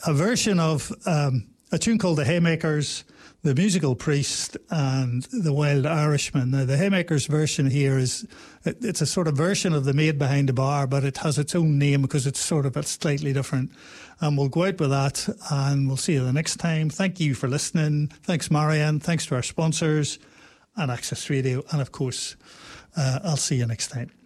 a version of a tune called The Haymakers, The Musical Priest, and The Wild Irishman. Now, the Haymakers version here it's a sort of version of the Maid Behind the Bar, but it has its own name because it's sort of slightly different. And we'll go out with that, and we'll see you the next time. Thank you for listening. Thanks, Marianne. Thanks to our sponsors and Access Radio. And, of course, I'll see you next time.